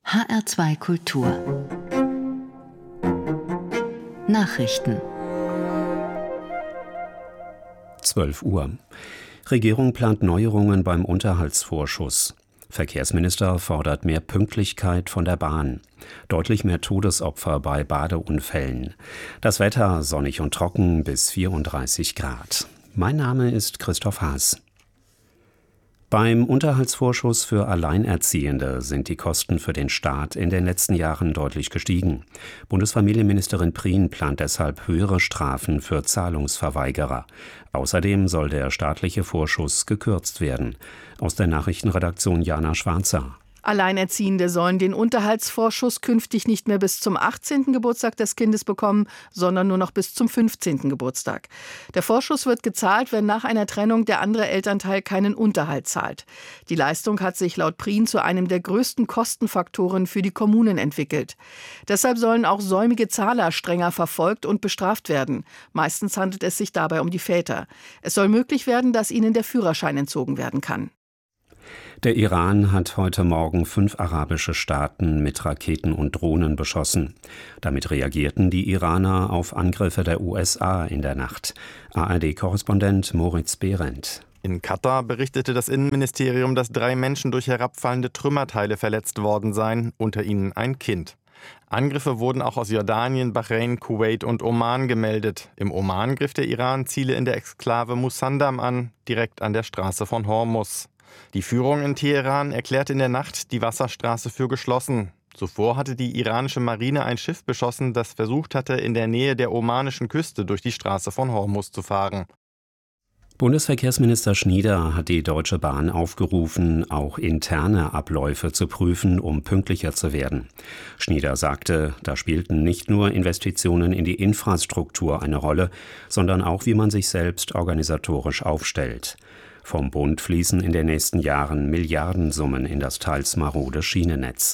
HR2 Kultur Nachrichten 12 Uhr. Regierung plant Neuerungen beim Unterhaltsvorschuss. Verkehrsminister fordert mehr Pünktlichkeit von der Bahn. Deutlich mehr Todesopfer bei Badeunfällen. Das Wetter sonnig und trocken bis 34 Grad. Mein Name ist Christoph Haas. Beim Unterhaltsvorschuss für Alleinerziehende sind die Kosten für den Staat in den letzten Jahren deutlich gestiegen. Bundesfamilienministerin Prien plant deshalb höhere Strafen für Zahlungsverweigerer. Außerdem soll der staatliche Vorschuss gekürzt werden. Aus der Nachrichtenredaktion Jana Schwarzer. Alleinerziehende sollen den Unterhaltsvorschuss künftig nicht mehr bis zum 18. Geburtstag des Kindes bekommen, sondern nur noch bis zum 15. Geburtstag. Der Vorschuss wird gezahlt, wenn nach einer Trennung der andere Elternteil keinen Unterhalt zahlt. Die Leistung hat sich laut Prien zu einem der größten Kostenfaktoren für die Kommunen entwickelt. Deshalb sollen auch säumige Zahler strenger verfolgt und bestraft werden. Meistens handelt es sich dabei um die Väter. Es soll möglich werden, dass ihnen der Führerschein entzogen werden kann. Der Iran hat heute Morgen 5 arabische Staaten mit Raketen und Drohnen beschossen. Damit reagierten die Iraner auf Angriffe der USA in der Nacht. ARD-Korrespondent Moritz Behrendt. In Katar berichtete das Innenministerium, dass 3 Menschen durch herabfallende Trümmerteile verletzt worden seien, unter ihnen ein Kind. Angriffe wurden auch aus Jordanien, Bahrain, Kuwait und Oman gemeldet. Im Oman griff der Iran Ziele in der Exklave Musandam an, direkt an der Straße von Hormuz. Die Führung in Teheran erklärte in der Nacht die Wasserstraße für geschlossen. Zuvor hatte die iranische Marine ein Schiff beschossen, das versucht hatte, in der Nähe der omanischen Küste durch die Straße von Hormuz zu fahren. Bundesverkehrsminister Schnieder hat die Deutsche Bahn aufgerufen, auch interne Abläufe zu prüfen, um pünktlicher zu werden. Schnieder sagte, da spielten nicht nur Investitionen in die Infrastruktur eine Rolle, sondern auch, wie man sich selbst organisatorisch aufstellt. Vom Bund fließen in den nächsten Jahren Milliardensummen in das teils marode Schienennetz.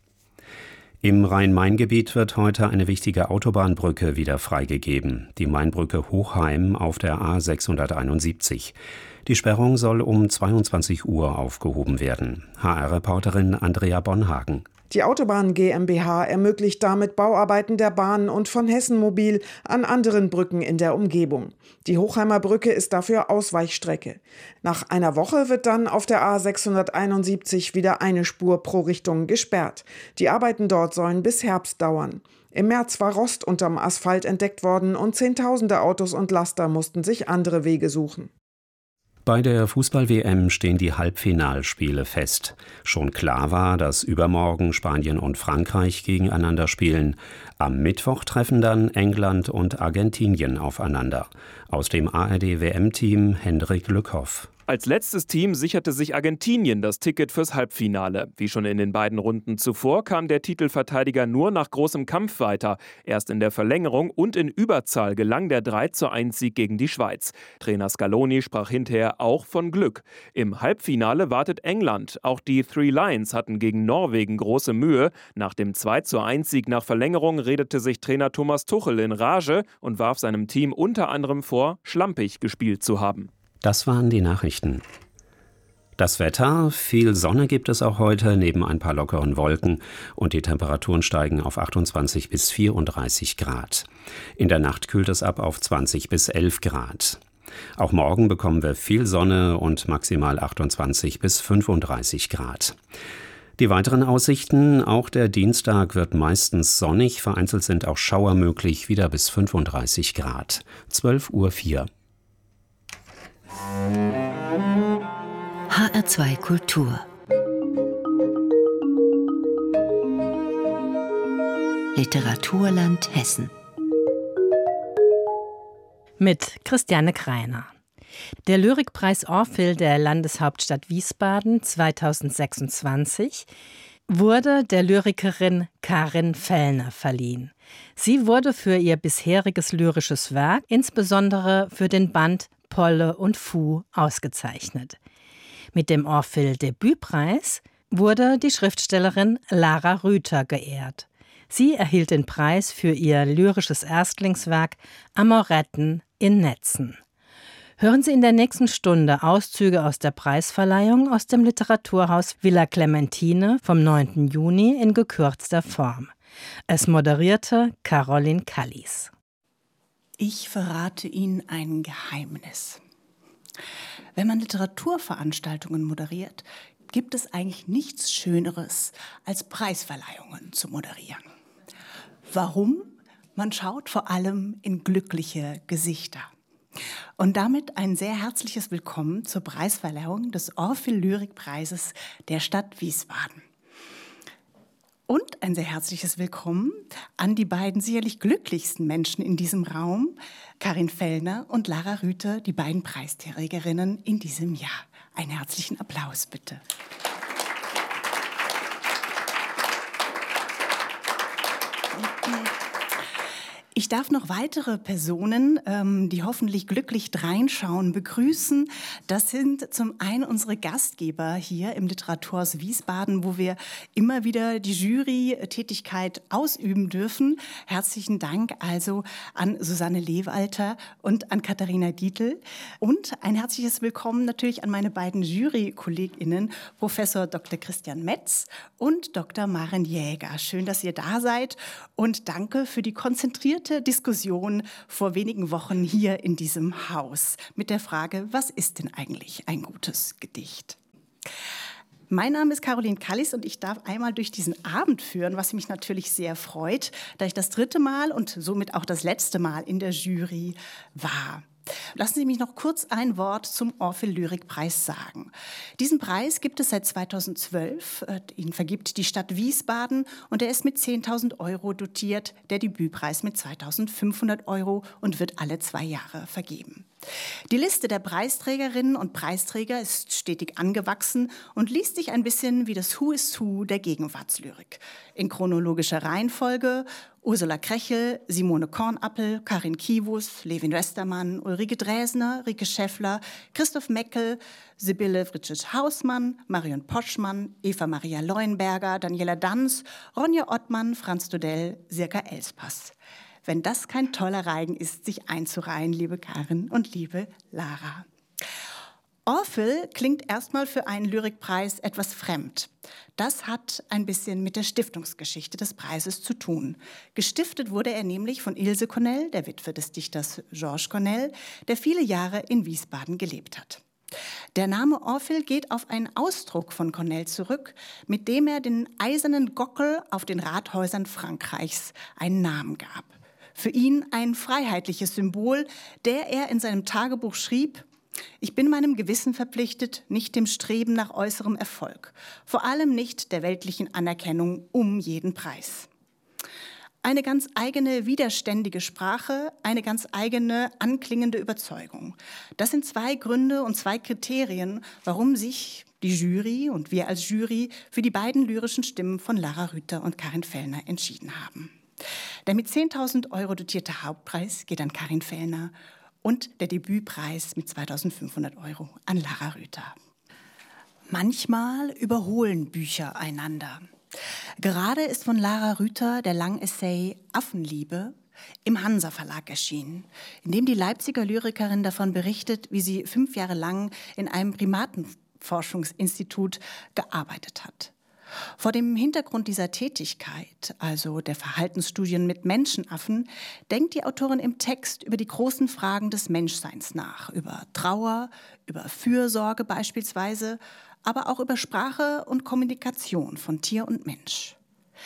Im Rhein-Main-Gebiet wird heute eine wichtige Autobahnbrücke wieder freigegeben, die Mainbrücke Hochheim auf der A671. Die Sperrung soll um 22 Uhr aufgehoben werden. HR-Reporterin Andrea Bonhagen. Die Autobahn GmbH ermöglicht damit Bauarbeiten der Bahn und von Hessen Mobil an anderen Brücken in der Umgebung. Die Hochheimer Brücke ist dafür Ausweichstrecke. Nach einer Woche wird dann auf der A671 wieder eine Spur pro Richtung gesperrt. Die Arbeiten dort sollen bis Herbst dauern. Im März war Rost unterm Asphalt entdeckt worden und Zehntausende Autos und Laster mussten sich andere Wege suchen. Bei der Fußball-WM stehen die Halbfinalspiele fest. Schon klar war, dass übermorgen Spanien und Frankreich gegeneinander spielen. Am Mittwoch treffen dann England und Argentinien aufeinander. Aus dem ARD-WM-Team Hendrik Lückhoff. Als letztes Team sicherte sich Argentinien das Ticket fürs Halbfinale. Wie schon in den beiden Runden zuvor kam der Titelverteidiger nur nach großem Kampf weiter. Erst in der Verlängerung und in Überzahl gelang der 3:1-Sieg gegen die Schweiz. Trainer Scaloni sprach hinterher auch von Glück. Im Halbfinale wartet England. Auch die Three Lions hatten gegen Norwegen große Mühe. Nach dem 2:1-Sieg nach Verlängerung redete sich Trainer Thomas Tuchel in Rage und warf seinem Team unter anderem vor, schlampig gespielt zu haben. Das waren die Nachrichten. Das Wetter, viel Sonne gibt es auch heute, neben ein paar lockeren Wolken, und die Temperaturen steigen auf 28 bis 34 Grad. In der Nacht kühlt es ab auf 20 bis 11 Grad. Auch morgen bekommen wir viel Sonne und maximal 28 bis 35 Grad. Die weiteren Aussichten, auch der Dienstag wird meistens sonnig, vereinzelt sind auch Schauer möglich, wieder bis 35 Grad. 12:04 Uhr. HR2 Kultur Literaturland Hessen mit Christiane Kreiner. Der Lyrikpreis Orphel der Landeshauptstadt Wiesbaden 2026 wurde der Lyrikerin Karin Fellner verliehen. Sie wurde für ihr bisheriges lyrisches Werk, insbesondere für den Band Polle und Fu, ausgezeichnet. Mit dem Orphel-Debütpreis wurde die Schriftstellerin Lara Rüther geehrt. Sie erhielt den Preis für ihr lyrisches Erstlingswerk Amoretten in Netzen. Hören Sie in der nächsten Stunde Auszüge aus der Preisverleihung aus dem Literaturhaus Villa Clementine vom 9. Juni in gekürzter Form. Es moderierte Caroline Kallis. Ich verrate Ihnen ein Geheimnis. Wenn man Literaturveranstaltungen moderiert, gibt es eigentlich nichts Schöneres, als Preisverleihungen zu moderieren. Warum? Man schaut vor allem in glückliche Gesichter. Und damit ein sehr herzliches Willkommen zur Preisverleihung des Orphel-Lyrikpreises der Stadt Wiesbaden. Und ein sehr herzliches Willkommen an die beiden sicherlich glücklichsten Menschen in diesem Raum, Karin Fellner und Lara Rüther, die beiden Preisträgerinnen in diesem Jahr. Einen herzlichen Applaus bitte. Ich darf noch weitere Personen, die hoffentlich glücklich reinschauen, begrüßen. Das sind zum einen unsere Gastgeber hier im Literaturhaus Wiesbaden, wo wir immer wieder die Jury-Tätigkeit ausüben dürfen. Herzlichen Dank also an Susanne Lewalter und an Katharina Dietl. Und ein herzliches Willkommen natürlich an meine beiden Jury-KollegInnen, Professor Dr. Christian Metz und Dr. Maren Jäger. Schön, dass ihr da seid und danke für die konzentrierte Diskussion vor wenigen Wochen hier in diesem Haus mit der Frage, was ist denn eigentlich ein gutes Gedicht? Mein Name ist Caroline Kallis und ich darf einmal durch diesen Abend führen, was mich natürlich sehr freut, da ich das 3. Mal und somit auch das letzte Mal in der Jury war. Lassen Sie mich noch kurz ein Wort zum Orphel-Lyrikpreis sagen. Diesen Preis gibt es seit 2012. Ihn vergibt die Stadt Wiesbaden und er ist mit 10.000 € dotiert, der Debütpreis mit 2.500 € und wird alle 2 Jahre vergeben. Die Liste der Preisträgerinnen und Preisträger ist stetig angewachsen und liest sich ein bisschen wie das Who is Who der Gegenwartslyrik. In chronologischer Reihenfolge: Ursula Krechel, Simone Kornappel, Karin Kiewus, Levin Westermann, Ulrike Dräsner, Rike Schäffler, Christoph Meckel, Sibylle Fritschitsch-Hausmann, Marion Poschmann, Eva Maria Leuenberger, Daniela Danz, Ronja Ottmann, Franz Dodell, Sirka Elspass. Wenn das kein toller Reigen ist, sich einzureihen, liebe Karin und liebe Lara. Orphel klingt erstmal für einen Lyrikpreis etwas fremd. Das hat ein bisschen mit der Stiftungsgeschichte des Preises zu tun. Gestiftet wurde er nämlich von Ilse Cornell, der Witwe des Dichters Georges Cornell, der viele Jahre in Wiesbaden gelebt hat. Der Name Orphel geht auf einen Ausdruck von Cornell zurück, mit dem er den eisernen Gockel auf den Rathäusern Frankreichs einen Namen gab. Für ihn ein freiheitliches Symbol, der er in seinem Tagebuch schrieb: Ich bin meinem Gewissen verpflichtet, nicht dem Streben nach äußerem Erfolg, vor allem nicht der weltlichen Anerkennung um jeden Preis. Eine ganz eigene widerständige Sprache, eine ganz eigene anklingende Überzeugung. Das sind 2 Gründe und 2 Kriterien, warum sich die Jury und wir als Jury für die beiden lyrischen Stimmen von Lara Rüther und Karin Fellner entschieden haben. Der mit 10.000 € dotierte Hauptpreis geht an Karin Fellner und der Debütpreis mit 2.500 € an Lara Rüther. Manchmal überholen Bücher einander. Gerade ist von Lara Rüther der Langessay Affenliebe im Hansa Verlag erschienen, in dem die Leipziger Lyrikerin davon berichtet, wie sie 5 Jahre lang in einem Primatenforschungsinstitut gearbeitet hat. Vor dem Hintergrund dieser Tätigkeit, also der Verhaltensstudien mit Menschenaffen, denkt die Autorin im Text über die großen Fragen des Menschseins nach, über Trauer, über Fürsorge beispielsweise, aber auch über Sprache und Kommunikation von Tier und Mensch.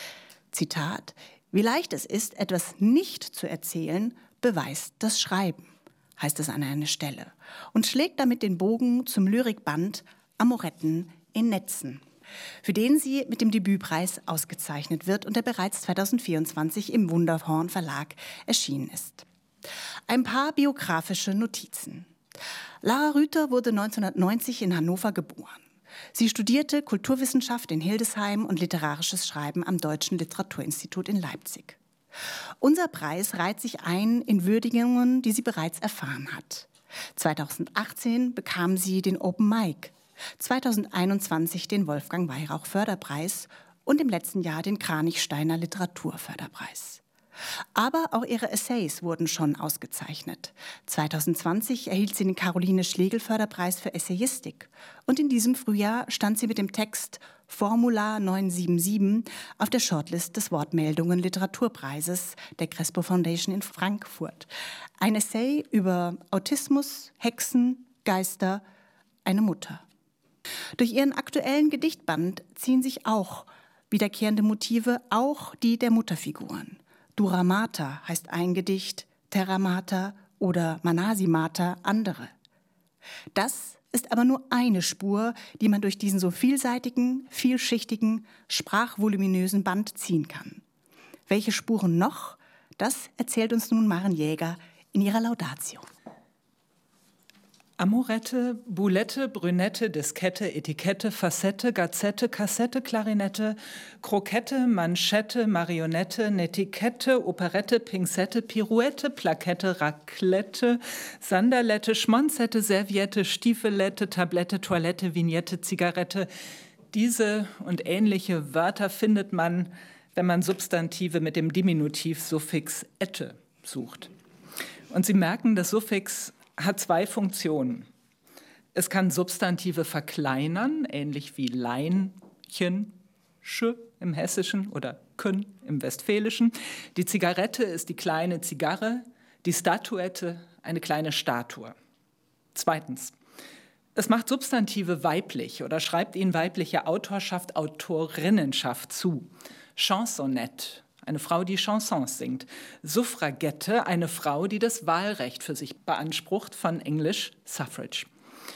Zitat: Wie leicht es ist, etwas nicht zu erzählen, beweist das Schreiben, heißt es an einer Stelle, und schlägt damit den Bogen zum Lyrikband Amoretten in Netzen, für den sie mit dem Debütpreis ausgezeichnet wird und der bereits 2024 im Wunderhorn Verlag erschienen ist. Ein paar biografische Notizen. Lara Rüther wurde 1990 in Hannover geboren. Sie studierte Kulturwissenschaft in Hildesheim und literarisches Schreiben am Deutschen Literaturinstitut in Leipzig. Unser Preis reiht sich ein in Würdigungen, die sie bereits erfahren hat. 2018 bekam sie den Open Mic, 2021 den Wolfgang Weyrauch Förderpreis und im letzten Jahr den Kranichsteiner Literaturförderpreis. Aber auch ihre Essays wurden schon ausgezeichnet. 2020 erhielt sie den Caroline-Schlegel-Förderpreis für Essayistik. Und in diesem Frühjahr stand sie mit dem Text Formula 977 auf der Shortlist des Wortmeldungen Literaturpreises der Crespo Foundation in Frankfurt. Ein Essay über Autismus, Hexen, Geister, eine Mutter. Durch ihren aktuellen Gedichtband ziehen sich auch wiederkehrende Motive, auch die der Mutterfiguren. Duramata heißt ein Gedicht, Terramata oder Manasimata andere. Das ist aber nur eine Spur, die man durch diesen so vielseitigen, vielschichtigen, sprachvoluminösen Band ziehen kann. Welche Spuren noch? Das erzählt uns nun Maren Jäger in ihrer Laudatio. Amorette, Boulette, Brünette, Diskette, Etikette, Facette, Gazette, Kassette, Klarinette, Krokette, Manschette, Marionette, Netiquette, Operette, Pinzette, Pirouette, Plakette, Raclette, Sanderlette, Schmonzette, Serviette, Stiefelette, Tablette, Toilette, Vignette, Zigarette. Diese und ähnliche Wörter findet man, wenn man Substantive mit dem Diminutivsuffix ette sucht. Und Sie merken, das Suffix hat zwei Funktionen. Es kann Substantive verkleinern, ähnlich wie Leinchen, sch im Hessischen oder kün im Westfälischen. Die Zigarette ist die kleine Zigarre, die Statuette eine kleine Statue. Zweitens, es macht Substantive weiblich oder schreibt ihnen weibliche Autorschaft, Autorinnenschaft zu. Chansonnette, eine Frau, die Chansons singt. Suffragette, eine Frau, die das Wahlrecht für sich beansprucht, von Englisch Suffrage.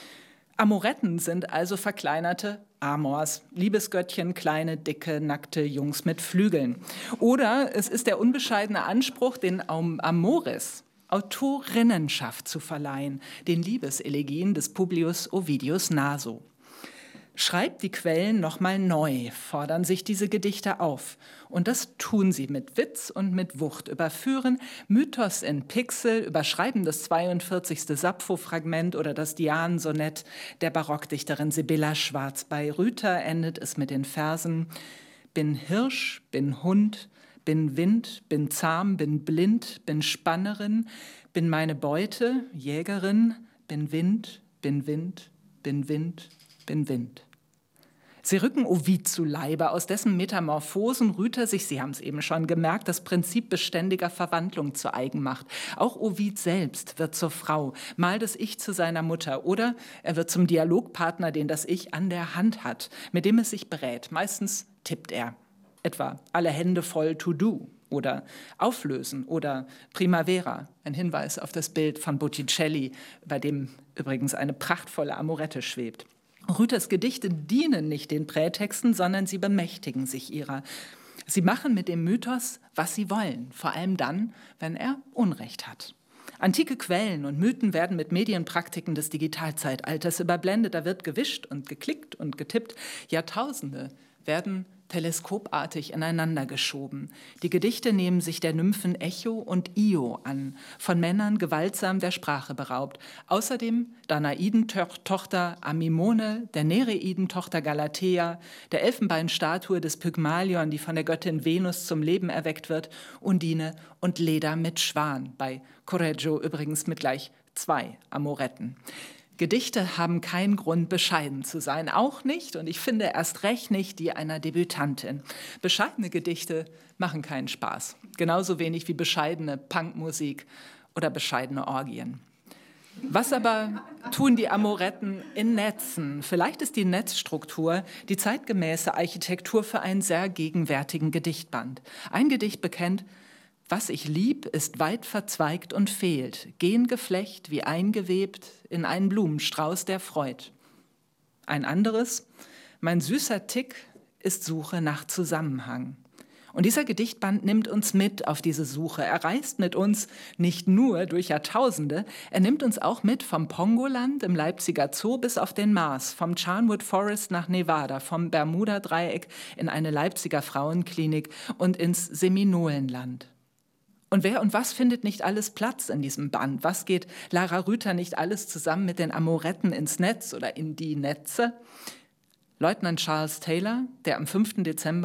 Amoretten sind also verkleinerte Amors, Liebesgöttchen, kleine, dicke, nackte Jungs mit Flügeln. Oder es ist der unbescheidene Anspruch, den Amoris, Autorinnenschaft zu verleihen, den Liebeselegien des Publius Ovidius Naso. Schreibt die Quellen nochmal neu, fordern sich diese Gedichte auf. Und das tun sie mit Witz und mit Wucht, überführen Mythos in Pixel, überschreiben das 42. Sappho-Fragment oder das Dianensonett der Barockdichterin Sibylla Schwarz. Bei Rüther endet es mit den Versen: Bin Hirsch, bin Hund, bin Wind, bin zahm, bin blind, bin Spannerin, bin meine Beute, Jägerin, bin Wind, bin Wind, bin Wind, bin Wind. Sie rücken Ovid zu Leibe, aus dessen Metamorphosen Rüther sich, Sie haben es eben schon gemerkt, das Prinzip beständiger Verwandlung zu eigen macht. Auch Ovid selbst wird zur Frau, mal das Ich zu seiner Mutter, oder er wird zum Dialogpartner, den das Ich an der Hand hat, mit dem es sich berät. Meistens tippt er, etwa alle Hände voll to do oder auflösen oder Primavera, ein Hinweis auf das Bild von Botticelli, bei dem übrigens eine prachtvolle Amorette schwebt. Rüthers Gedichte dienen nicht den Prätexten, sondern sie bemächtigen sich ihrer. Sie machen mit dem Mythos, was sie wollen, vor allem dann, wenn er Unrecht hat. Antike Quellen und Mythen werden mit Medienpraktiken des Digitalzeitalters überblendet. Da wird gewischt und geklickt und getippt. Jahrtausende werden teleskopartig ineinander geschoben. Die Gedichte nehmen sich der Nymphen Echo und Io an, von Männern gewaltsam der Sprache beraubt. Außerdem Danaiden-Tochter Amimone, der Nereiden-Tochter Galatea, der Elfenbeinstatue des Pygmalion, die von der Göttin Venus zum Leben erweckt wird, Undine und Leda mit Schwan, bei Correggio übrigens mit gleich 2 Amoretten. Gedichte haben keinen Grund, bescheiden zu sein, auch nicht, und ich finde erst recht nicht die einer Debütantin. Bescheidene Gedichte machen keinen Spaß, genauso wenig wie bescheidene Punkmusik oder bescheidene Orgien. Was aber tun die Amoretten in Netzen? Vielleicht ist die Netzstruktur die zeitgemäße Architektur für einen sehr gegenwärtigen Gedichtband. Ein Gedicht bekennt: Was ich lieb, ist weit verzweigt und fehlt, Gengeflecht wie eingewebt in einen Blumenstrauß der Freud. Ein anderes: Mein süßer Tick ist Suche nach Zusammenhang. Und dieser Gedichtband nimmt uns mit auf diese Suche. Er reist mit uns nicht nur durch Jahrtausende, er nimmt uns auch mit vom Pongoland im Leipziger Zoo bis auf den Mars, vom Charnwood Forest nach Nevada, vom Bermuda-Dreieck in eine Leipziger Frauenklinik und ins Seminolenland. Und wer und was findet nicht alles Platz in diesem Band? Was geht Lara Rüther nicht alles zusammen mit den Amoretten ins Netz oder in die Netze? Leutnant Charles Taylor, der am 5. Dezember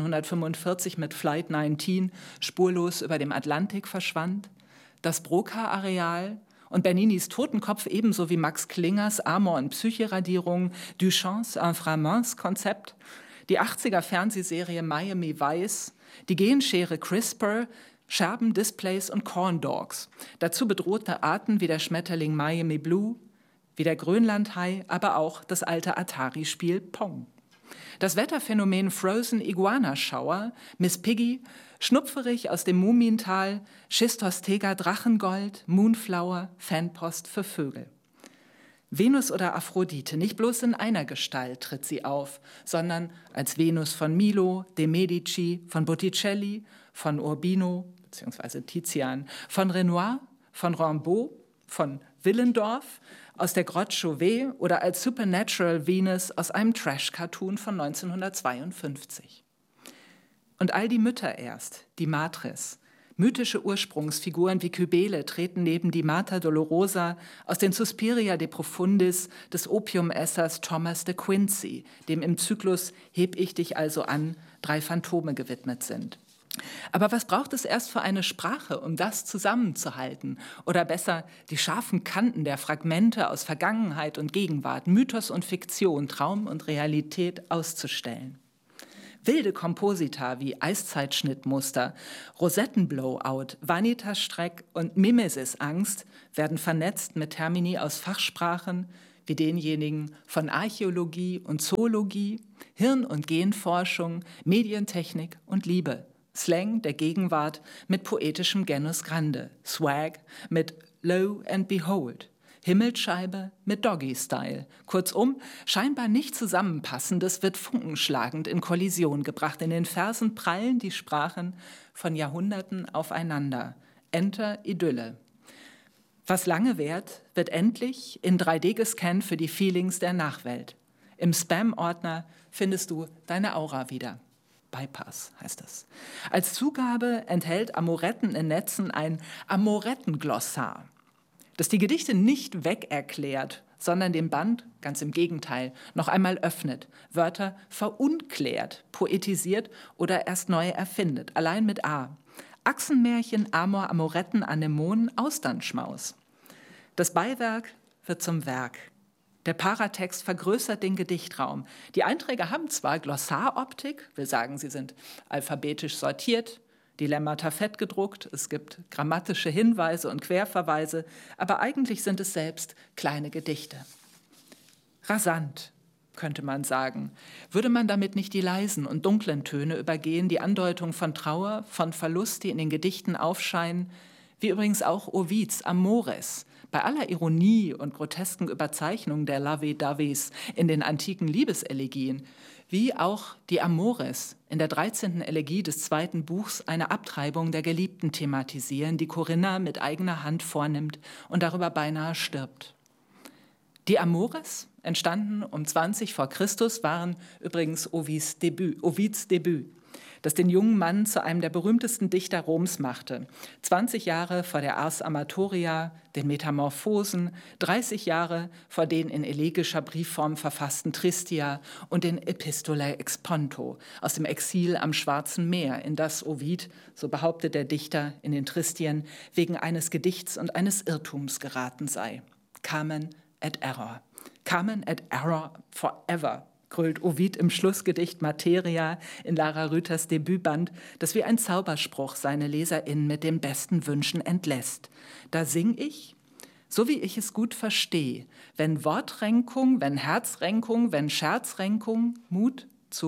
1945 mit Flight 19 spurlos über dem Atlantik verschwand, das Broca-Areal und Berninis Totenkopf ebenso wie Max Klingers Amor- und Psyche-Radierung, Duchamps Inframince-Konzept, die 80er-Fernsehserie Miami Vice, die Genschere CRISPR, Scherben, Displays und Corn Dogs. Dazu bedrohte Arten wie der Schmetterling Miami Blue, wie der Grönlandhai, aber auch das alte Atari-Spiel Pong. Das Wetterphänomen Frozen Iguana Shower, Miss Piggy, Schnupferich aus dem Mumiental, Schistostega Drachengold, Moonflower, Fanpost für Vögel. Venus oder Aphrodite, nicht bloß in einer Gestalt tritt sie auf, sondern als Venus von Milo, de Medici, von Botticelli, von Urbino bzw. Tizian, von Renoir, von Rimbaud, von Willendorf, aus der Grotte Chauvet oder als Supernatural Venus aus einem Trash-Cartoon von 1952. Und all die Mütter erst, die Matres, mythische Ursprungsfiguren wie Kybele treten neben die Mater Dolorosa aus den Suspiria de Profundis des Opiumessers Thomas de Quincey, dem im Zyklus Heb ich dich also an 3 Phantome gewidmet sind. Aber was braucht es erst für eine Sprache, um das zusammenzuhalten? Oder besser, die scharfen Kanten der Fragmente aus Vergangenheit und Gegenwart, Mythos und Fiktion, Traum und Realität auszustellen? Wilde Komposita wie Eiszeitschnittmuster, Rosettenblowout, Vanitas-Streck und Mimesis-Angst werden vernetzt mit Termini aus Fachsprachen wie denjenigen von Archäologie und Zoologie, Hirn- und Genforschung, Medientechnik und Liebe. Slang der Gegenwart mit poetischem Genus Grande, Swag mit Lo and Behold, Himmelsscheibe mit Doggy-Style. Kurzum, scheinbar nicht Zusammenpassendes wird funkenschlagend in Kollision gebracht. In den Versen prallen die Sprachen von Jahrhunderten aufeinander. Enter Idylle. Was lange währt, wird endlich in 3D gescannt für die Feelings der Nachwelt. Im Spam-Ordner findest du deine Aura wieder. Bypass heißt es. Als Zugabe enthält Amoretten in Netzen ein Amorettenglossar, das die Gedichte nicht wegerklärt, sondern den Band, ganz im Gegenteil, noch einmal öffnet, Wörter verunklärt, poetisiert oder erst neu erfindet, allein mit A. Achsenmärchen, Amor, Amoretten, Anemonen, Austernschmaus. Das Beiwerk wird zum Werk. Der Paratext vergrößert den Gedichtraum. Die Einträge haben zwar Glossaroptik, will sagen, sie sind alphabetisch sortiert, Dilemmata fett gedruckt, es gibt grammatische Hinweise und Querverweise, aber eigentlich sind es selbst kleine Gedichte. Rasant, könnte man sagen. Würde man damit nicht die leisen und dunklen Töne übergehen, die Andeutung von Trauer, von Verlust, die in den Gedichten aufscheinen, wie übrigens auch Ovids Amores, bei aller Ironie und grotesken Überzeichnung der Lovey-Doveys in den antiken Liebeselegien, wie auch die Amores in der 13. Elegie des 2. Buchs eine Abtreibung der Geliebten thematisieren, die Corinna mit eigener Hand vornimmt und darüber beinahe stirbt. Die Amores, entstanden um 20 vor Christus, waren übrigens Ovids Debüt, das den jungen Mann zu einem der berühmtesten Dichter Roms machte. 20 Jahre vor der Ars Amatoria, den Metamorphosen, 30 Jahre vor den in elegischer Briefform verfassten Tristia und den Epistolae Exponto aus dem Exil am Schwarzen Meer, in das Ovid, so behauptet der Dichter in den Tristien, wegen eines Gedichts und eines Irrtums geraten sei. Carmen et Error. Carmen et Error forever, grölt Ovid im Schlussgedicht Materia in Lara Rüthers Debütband, das wie ein Zauberspruch seine LeserInnen mit den besten Wünschen entlässt. Da sing ich, so wie ich es gut verstehe, wenn Wortrenkung, wenn Herzrenkung, wenn Scherzrenkung, Mut,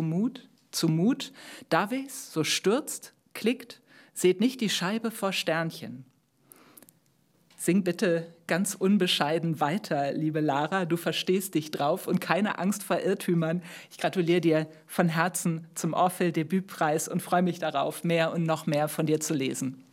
Daves, so stürzt, klickt, seht nicht die Scheibe vor Sternchen. Sing bitte ganz unbescheiden weiter, liebe Lara. Du verstehst dich drauf und keine Angst vor Irrtümern. Ich gratuliere dir von Herzen zum Orphel-Debütpreis und freue mich darauf, mehr und noch mehr von dir zu lesen.